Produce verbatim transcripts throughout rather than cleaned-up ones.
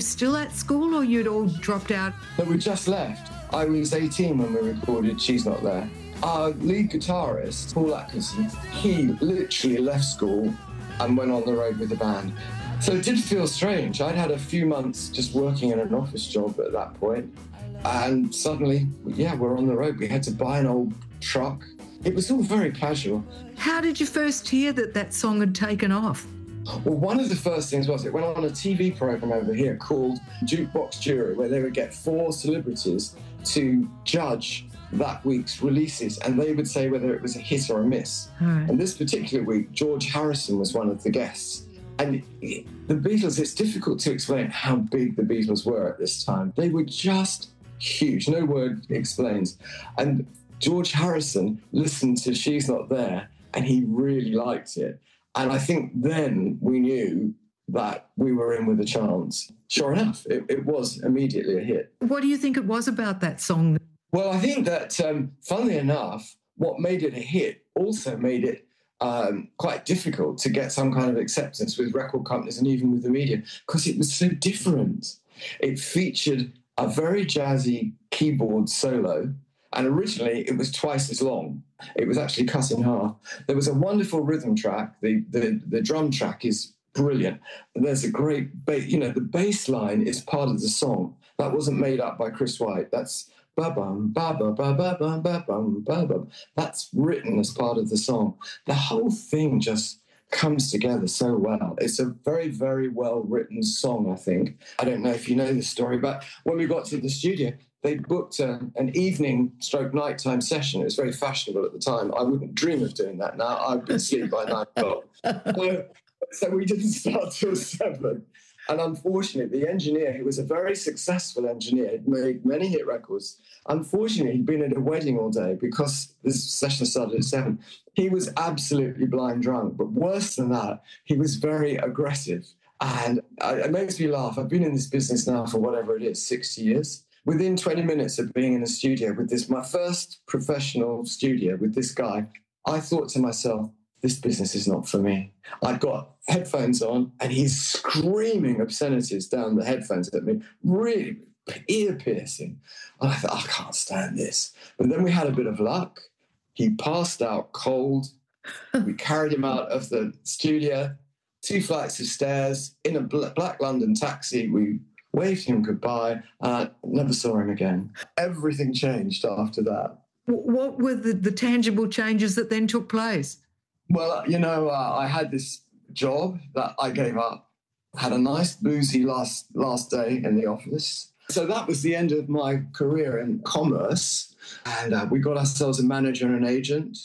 still at school or you'd all dropped out? But we just left. I was eighteen when we recorded She's Not There. Our lead guitarist, Paul Atkinson, he literally left school and went on the road with the band. So it did feel strange. I'd had a few months just working in an office job at that point, and suddenly, yeah, we're on the road. We had to buy an old truck. It was all very casual. How did you first hear that that song had taken off? Well, one of the first things was it went on a T V program over here called Jukebox Jury, where they would get four celebrities to judge that week's releases, and they would say whether it was a hit or a miss. Right. And this particular week, George Harrison was one of the guests. And the Beatles, it's difficult to explain how big the Beatles were at this time. They were just huge. No word explains. And George Harrison listened to She's Not There, and he really liked it. And I think then we knew that we were in with a chance. Sure enough, it, it was immediately a hit. What do you think it was about that song? Well, I think that, um, funnily enough, what made it a hit also made it um, quite difficult to get some kind of acceptance with record companies and even with the media, because it was so different. It featured a very jazzy keyboard solo, and originally it was twice as long. It was actually cut in half. There was a wonderful rhythm track. The, the, the drum track is brilliant. There's a great bass. You know, the bass line is part of the song. That wasn't made up by Chris White. That's ba-bum, ba-ba, ba-ba-bum, ba-bum, ba-bum. That's written as part of the song. The whole thing just comes together so well. It's a very, very well-written song, I think. I don't know if you know the story, but when we got to the studio, they booked a, an evening stroke nighttime session. It was very fashionable at the time. I wouldn't dream of doing that now. I'd be asleep by nine o'clock. So, so we didn't start till seven. And unfortunately, the engineer, who was a very successful engineer, had made many hit records. Unfortunately, he'd been at a wedding all day because this session started at seven. He was absolutely blind drunk. But worse than that, he was very aggressive. And it makes me laugh. I've been in this business now for whatever it is, sixty years. Within twenty minutes of being in a studio with this, my first professional studio with this guy, I thought to myself, this business is not for me. I'd got headphones on and he's screaming obscenities down the headphones at me, really ear-piercing. And I thought, I can't stand this. But then we had a bit of luck. He passed out cold. We carried him out of the studio, two flights of stairs, in a black London taxi. We waved him goodbye, and I never saw him again. Everything changed after that. What were the, the tangible changes that then took place? Well, you know, uh, I had this job that I gave up. Had a nice boozy last last day in the office. So that was the end of my career in commerce. And uh, we got ourselves a manager and an agent,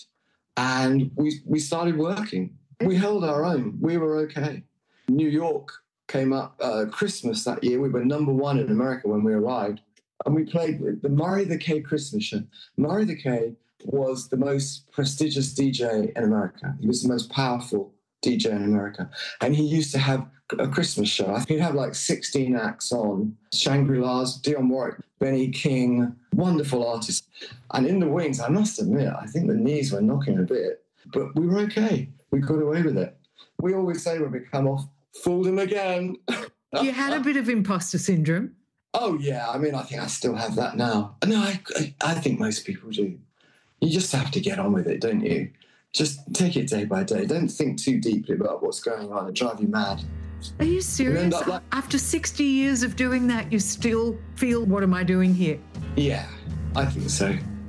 and we we started working. We held our own. We were okay. New York came up uh, Christmas that year. We were number one in America when we arrived. And we played with the Murray the K Christmas show. Murray the K was the most prestigious D J in America. He was the most powerful D J in America. And he used to have a Christmas show. He'd have like sixteen acts on. Shangri-La's, Dionne Warwick, Benny King, wonderful artists. And in the wings, I must admit, I think the knees were knocking a bit. But we were okay. We got away with it. We always say when we come off, fooled him again. You had a bit of imposter syndrome. Oh, yeah. I mean, I think I still have that now. No, I, I think most people do. You just have to get on with it, don't you? Just take it day by day. Don't think too deeply about what's going on. It'll drive you mad. Are you serious? Like... After sixty years of doing that, you still feel, what am I doing here? Yeah, I think so.